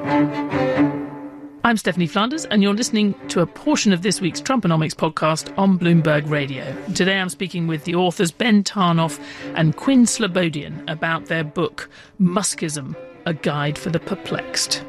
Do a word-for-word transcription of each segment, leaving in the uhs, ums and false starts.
I'm Stephanie Flanders, and you're listening to a portion of this week's Trumponomics podcast on Bloomberg Radio. Today I'm speaking with the authors Ben Tarnoff and Quinn Slobodian about their book, Muskism, A Guide for the Perplexed.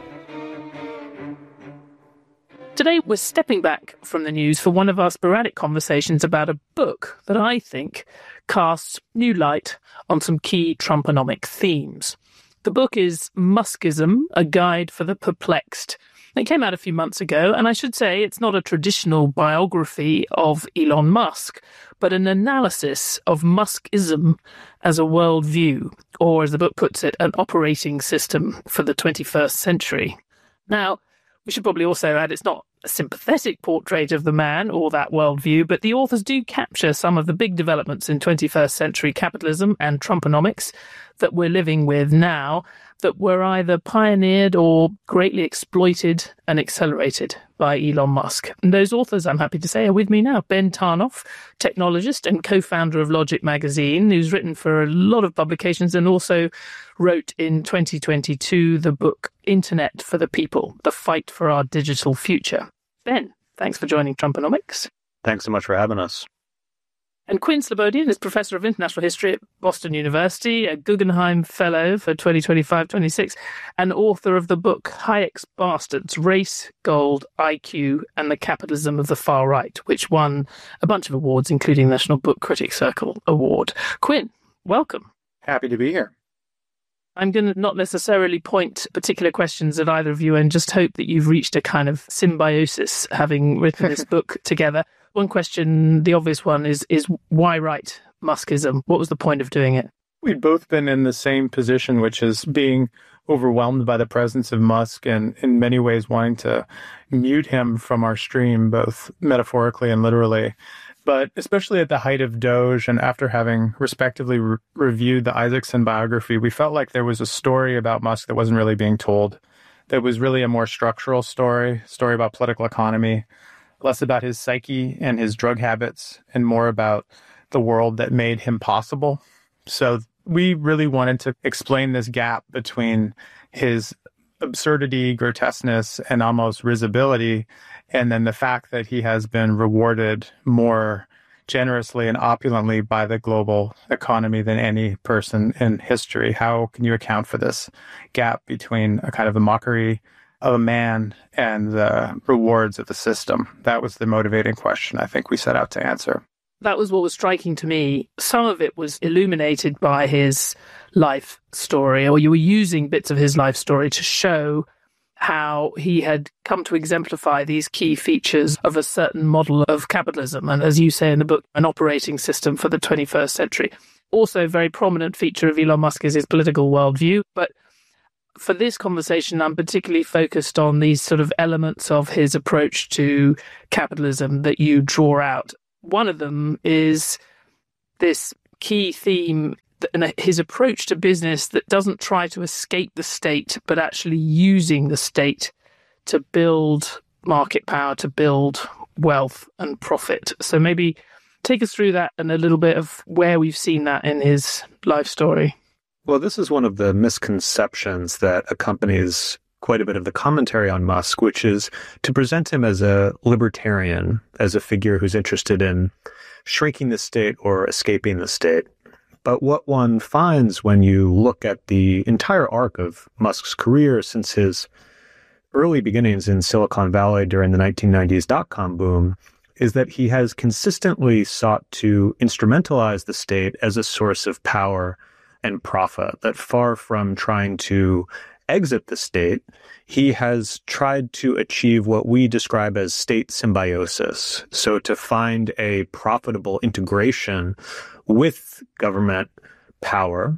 Today we're stepping back from the news for one of our sporadic conversations about a book that I think casts new light on some key Trumponomic themes. The book is Muskism, A Guide for the Perplexed. It came out a few months ago, and I should say it's not a traditional biography of Elon Musk, but an analysis of Muskism as a worldview, or as the book puts it, an operating system for the twenty-first century. Now, we should probably also add it's not a sympathetic portrait of the man or that worldview, but the authors do capture some of the big developments in twenty-first century capitalism and Trumponomics that we're living with now, that were either pioneered or greatly exploited and accelerated by Elon Musk. And those authors, I'm happy to say, are with me now. Ben Tarnoff, technologist and co-founder of Logic magazine, who's written for a lot of publications and also wrote in twenty twenty-two the book Internet for the People, The Fight for Our Digital Future. Ben, thanks for joining Trumponomics. Thanks so much for having us. And Quinn Slobodian is Professor of International History at Boston University, a Guggenheim Fellow for twenty twenty-five twenty-six, and author of the book Hayek's Bastards, Race, Gold, I Q, and the Capitalism of the Far Right, which won a bunch of awards, including National Book Critics Circle Award. Quinn, welcome. Happy to be here. I'm going to not necessarily point particular questions at either of you and just hope that you've reached a kind of symbiosis having written this book together. One question, the obvious one, is is why write Muskism? What was the point of doing it? We'd both been in the same position, which is being overwhelmed by the presence of Musk and in many ways wanting to mute him from our stream, both metaphorically and literally. But especially at the height of Doge and after having respectively re- reviewed the Isaacson biography, we felt like there was a story about Musk that wasn't really being told. That was really a more structural story, story about political economy, less about his psyche and his drug habits, and more about the world that made him possible. So we really wanted to explain this gap between his absurdity, grotesqueness, and almost risibility, and then the fact that he has been rewarded more generously and opulently by the global economy than any person in history. How can you account for this gap between a kind of a mockery of a man and the rewards of the system? That was the motivating question I think we set out to answer. That was what was striking to me. Some of it was illuminated by his life story, or you were using bits of his life story to show how he had come to exemplify these key features of a certain model of capitalism. And as you say in the book, an operating system for the twenty-first century. Also a very prominent feature of Elon Musk is his political worldview. But for this conversation, I'm particularly focused on these sort of elements of his approach to capitalism that you draw out. One of them is this key theme, and his approach to business that doesn't try to escape the state, but actually using the state to build market power, to build wealth and profit. So maybe take us through that and a little bit of where we've seen that in his life story. Well, this is one of the misconceptions that accompanies quite a bit of the commentary on Musk, which is to present him as a libertarian, as a figure who's interested in shrinking the state or escaping the state. But what one finds when you look at the entire arc of Musk's career since his early beginnings in Silicon Valley during the nineteen nineties dot-com boom is that he has consistently sought to instrumentalize the state as a source of power and profit, that far from trying to exit the state, he has tried to achieve what we describe as state symbiosis. So to find a profitable integration with government power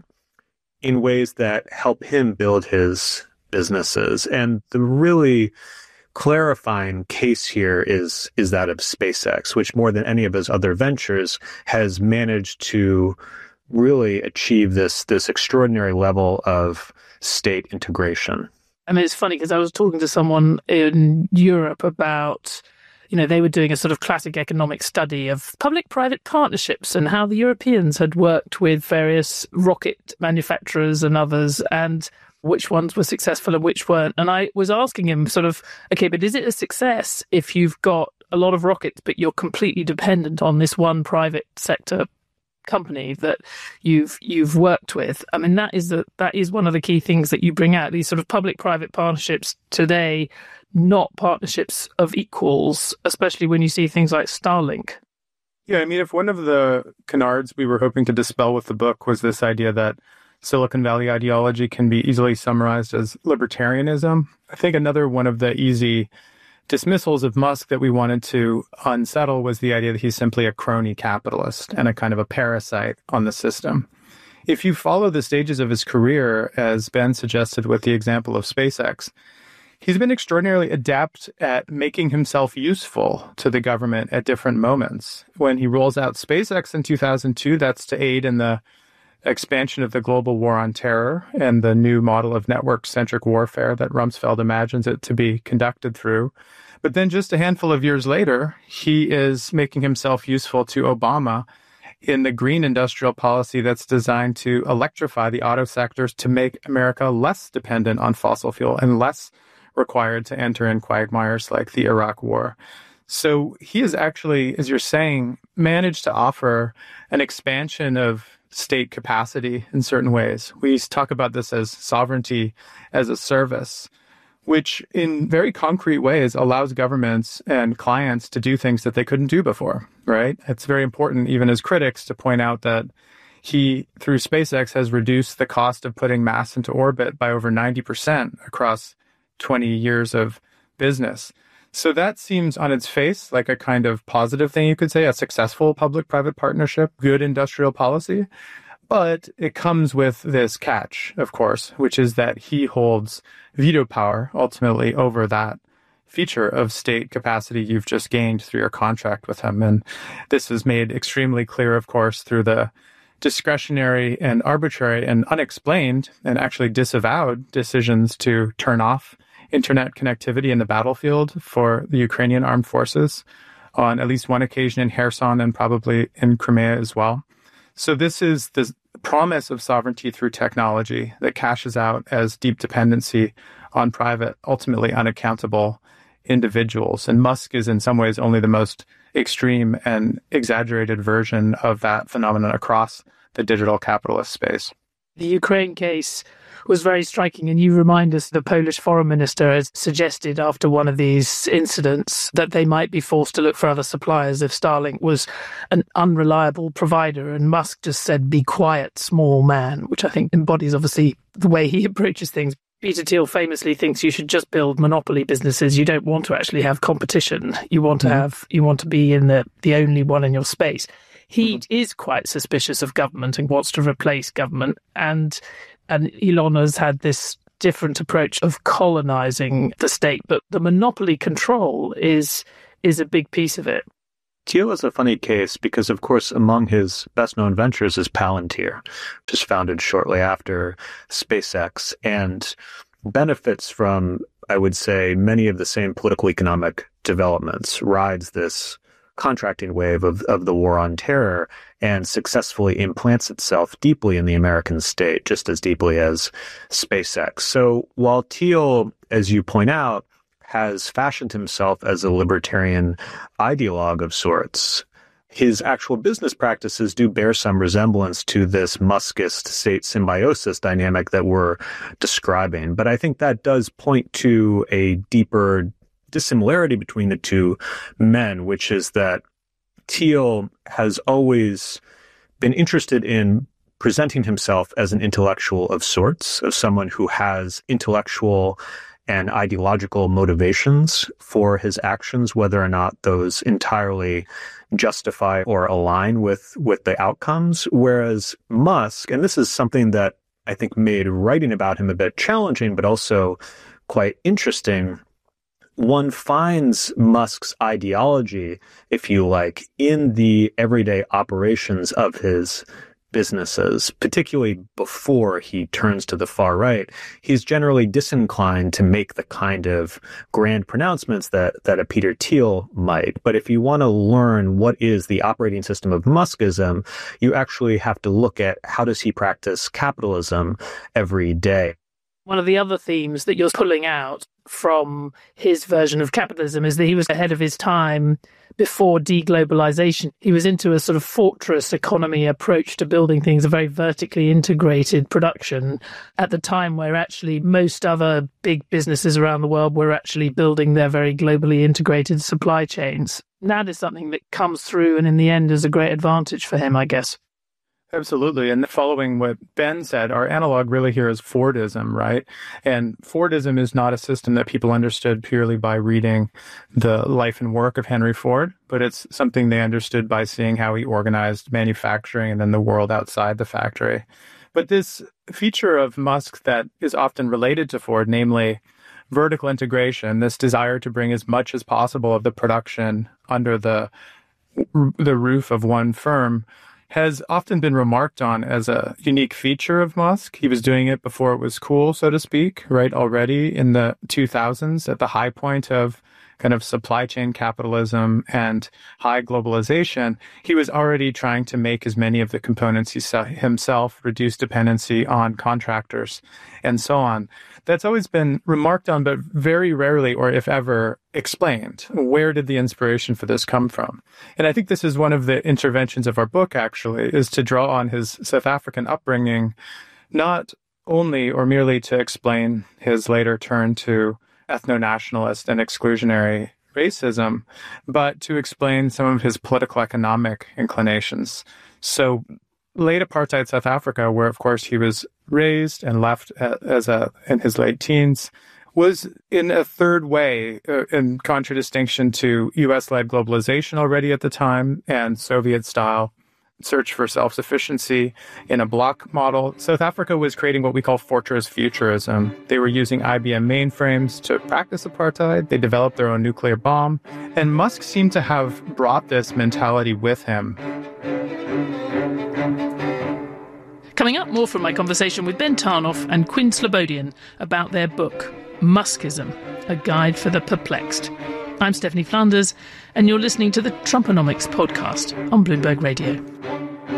in ways that help him build his businesses. And the really clarifying case here is, is that of SpaceX, which more than any of his other ventures has managed to really achieve this, this extraordinary level of state integration. I mean, it's funny because I was talking to someone in Europe about, you know, they were doing a sort of classic economic study of public-private partnerships and how the Europeans had worked with various rocket manufacturers and others. And which ones were successful and which weren't. And I was asking him sort of, okay, but is it a success if you've got a lot of rockets, but you're completely dependent on this one private sector company that you've you've worked with? I mean, that is the that is one of the key things that you bring out, these sort of public-private partnerships today, not partnerships of equals, especially when you see things like Starlink. Yeah, I mean, if one of the canards we were hoping to dispel with the book was this idea that Silicon Valley ideology can be easily summarized as libertarianism, I think another one of the easy dismissals of Musk that we wanted to unsettle was the idea that he's simply a crony capitalist and a kind of a parasite on the system. If you follow the stages of his career, as Ben suggested with the example of SpaceX, he's been extraordinarily adept at making himself useful to the government at different moments. When he rolls out SpaceX in two thousand two, that's to aid in the expansion of the global war on terror and the new model of network-centric warfare that Rumsfeld imagines it to be conducted through. But then just a handful of years later, he is making himself useful to Obama in the green industrial policy that's designed to electrify the auto sectors to make America less dependent on fossil fuel and less required to enter in quagmires like the Iraq War. So he has actually, as you're saying, managed to offer an expansion of state capacity in certain ways. We talk about this as sovereignty as a service, which in very concrete ways allows governments and clients to do things that they couldn't do before, right? It's very important, even as critics, to point out that he, through SpaceX, has reduced the cost of putting mass into orbit by over ninety percent across twenty years of business. So that seems on its face like a kind of positive thing, you could say, a successful public-private partnership, good industrial policy. But it comes with this catch, of course, which is that he holds veto power ultimately over that feature of state capacity you've just gained through your contract with him. And this is made extremely clear, of course, through the discretionary and arbitrary and unexplained and actually disavowed decisions to turn off internet connectivity in the battlefield for the Ukrainian armed forces on at least one occasion in Kherson and probably in Crimea as well. So this is the promise of sovereignty through technology that cashes out as deep dependency on private, ultimately unaccountable individuals. And Musk is in some ways only the most extreme and exaggerated version of that phenomenon across the digital capitalist space. The Ukraine case was very striking, and you remind us the Polish foreign minister has suggested after one of these incidents that they might be forced to look for other suppliers if Starlink was an unreliable provider, and Musk just said, "Be quiet, small man," which I think embodies obviously the way he approaches things. Peter Thiel famously thinks you should just build monopoly businesses. You don't want to actually have competition. You want to have, you want to be in the, the only one in your space. He mm-hmm. is quite suspicious of government and wants to replace government. And and Elon has had this different approach of colonizing the state. But the monopoly control is is a big piece of it. Thiel is a funny case because, of course, among his best-known ventures is Palantir, which was founded shortly after SpaceX and benefits from, I would say, many of the same political economic developments, rides this contracting wave of, of the war on terror and successfully implants itself deeply in the American state, just as deeply as SpaceX. So while Thiel, as you point out, has fashioned himself as a libertarian ideologue of sorts, his actual business practices do bear some resemblance to this Muskist state symbiosis dynamic that we're describing. But I think that does point to a deeper dissimilarity between the two men, which is that Thiel has always been interested in presenting himself as an intellectual of sorts, of someone who has intellectual and ideological motivations for his actions, whether or not those entirely justify or align with, with the outcomes. Whereas Musk, and this is something that I think made writing about him a bit challenging, but also quite interesting, one finds Musk's ideology, if you like, in the everyday operations of his businesses, particularly before he turns to the far right. He's generally disinclined to make the kind of grand pronouncements that, that a Peter Thiel might. But if you want to learn what is the operating system of Muskism, you actually have to look at how does he practice capitalism every day. One of the other themes that you're pulling out from his version of capitalism is that he was ahead of his time before deglobalization. He was into a sort of fortress economy approach to building things, a very vertically integrated production at the time where actually most other big businesses around the world were actually building their very globally integrated supply chains. And that is something that comes through and in the end is a great advantage for him, I guess. Absolutely. And following what Ben said, our analog really here is Fordism, right? And Fordism is not a system that people understood purely by reading the life and work of Henry Ford, but it's something they understood by seeing how he organized manufacturing and then the world outside the factory. But this feature of Musk that is often related to Ford, namely vertical integration, this desire to bring as much as possible of the production under the the roof of one firm, has often been remarked on as a unique feature of Musk. He was doing it before it was cool, so to speak, right? Already in the two thousands, at the high point of kind of supply chain capitalism and high globalization, he was already trying to make as many of the components he saw himself, reduce dependency on contractors, and so on. That's always been remarked on, but very rarely, or if ever, explained. Where did the inspiration for this come from? And I think this is one of the interventions of our book, actually, is to draw on his South African upbringing, not only or merely to explain his later turn to ethno-nationalist and exclusionary racism, but to explain some of his political economic inclinations. So late apartheid South Africa, where of course he was raised and left as a in his late teens, was in a third way, uh, in contradistinction to U S-led globalization already at the time and Soviet-style search for self-sufficiency in a block model. South Africa was creating what we call fortress futurism. They were using I B M mainframes to practice apartheid. They developed their own nuclear bomb. And Musk seemed to have brought this mentality with him. Coming up, more from my conversation with Ben Tarnoff and Quinn Slobodian about their book, Muskism, A Guide for the Perplexed. I'm Stephanie Flanders, and you're listening to the Trumponomics podcast on Bloomberg Radio.